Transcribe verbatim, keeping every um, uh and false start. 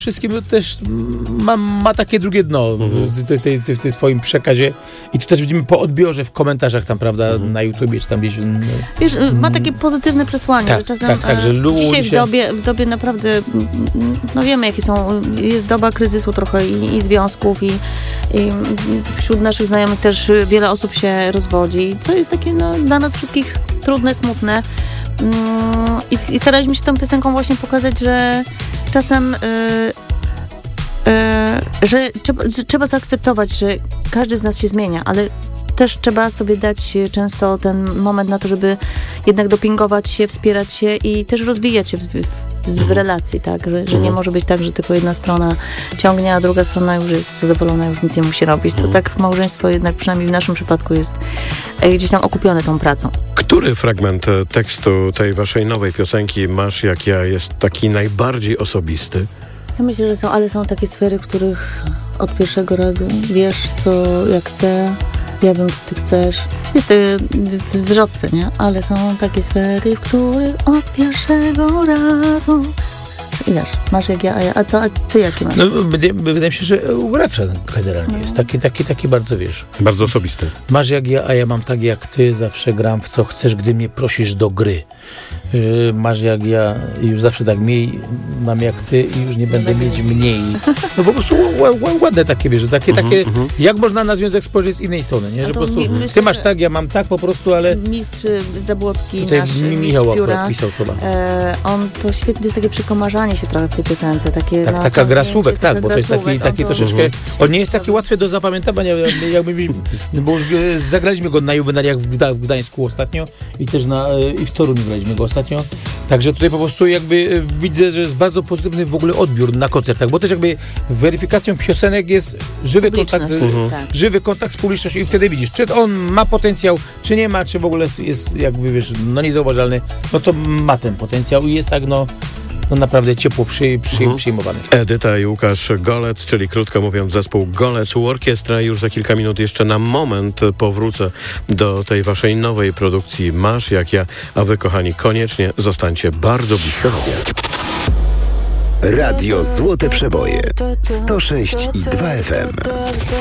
wszystkim też ma, ma takie drugie dno mhm. w, w, w, w tym swoim przekazie i tu też widzimy po odbiorze w komentarzach tam, prawda, mhm. na YouTubie czy tam gdzieś. No, Wiesz, ma takie pozytywne przesłanie, tak, że czasem tak, tak, że dzisiaj w się... dobie, w dobie naprawdę, no wiemy jakie są, jest doba kryzysu trochę i, i związków i, i wśród naszych znajomych też wiele osób się rozwodzi, co jest takie no, dla nas wszystkich trudne, smutne. I, i staraliśmy się tą piosenką właśnie pokazać, że czasem yy, yy, że, trzeba, że trzeba zaakceptować, że każdy z nas się zmienia, ale też trzeba sobie dać często ten moment na to, żeby jednak dopingować się, wspierać się i też rozwijać się w, w, w relacji, tak, że, że nie może być tak, że tylko jedna strona ciągnie, a druga strona już jest zadowolona, już nic nie musi robić. To tak małżeństwo jednak, przynajmniej w naszym przypadku, jest gdzieś tam okupione tą pracą. Który fragment tekstu tej waszej nowej piosenki Masz jak ja jest taki najbardziej osobisty? Ja myślę, że są, ale są takie sfery, w których od pierwszego razu wiesz, co jak chcę, ja wiem, co ty chcesz. Jest w zwrotce, nie? Ale są takie sfery, w których od pierwszego razu i wiesz, masz jak ja, a, ja, a, to, a ty jakie masz? No, wydaje, wydaje mi się, że refren generalnie jest taki, taki, taki bardzo, wiesz. Bardzo osobisty. Masz jak ja, a ja mam tak jak ty, zawsze gram w co chcesz, gdy mnie prosisz do gry. Yy, masz jak ja i już zawsze tak mniej mam jak ty i już nie będę mieć mniej. No po prostu ładne takie, wiesz, takie, uh-huh, takie uh-huh. jak można na związek spojrzeć z innej strony, nie? Że po prostu mi, myślę, ty masz tak, ja mam tak po prostu, ale... Mistrz Zabłocki, tutaj nasz Michał mistrz pióra, pisał słowa. E, on to świetnie, jest takie przekomarzanie się trochę w tej piosence. Takie, tak, no, taka gra słówek, tak, bo to jest taki, słówek, taki on to, troszeczkę... uh-huh. On nie jest taki łatwy do zapamiętania, jakby, bo już zagraliśmy go na Juwenaliach w, Gda, w Gdańsku ostatnio i też na, i w Toruniu graliśmy go ostatnio. Także tutaj po prostu jakby widzę, że jest bardzo pozytywny w ogóle odbiór na koncertach, bo też jakby weryfikacją piosenek jest żywy kontakt, uh-huh. tak. żywy kontakt z publicznością i wtedy widzisz, czy on ma potencjał, czy nie ma, czy w ogóle jest jakby, wiesz, no niezauważalny, no to ma ten potencjał i jest tak, no, no naprawdę ciepło przy, przy, uh-huh. przyjmowany. Edyta i Łukasz Golec, czyli krótko mówiąc zespół Golec Orkiestra. Już za kilka minut jeszcze na moment powrócę do tej waszej nowej produkcji Masz jak ja, a wy kochani koniecznie zostańcie bardzo blisko radia. Radio Złote Przeboje sto sześć i dwa F M.